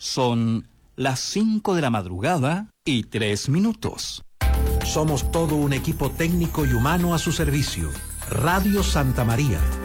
Son las 5 de la madrugada y 3 minutos. Somos todo un equipo técnico y humano a su servicio. Radio Santa María,